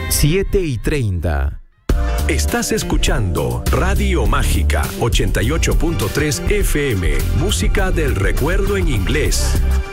7:30. Estás escuchando Radio Mágica 88.3 FM, música del recuerdo en inglés.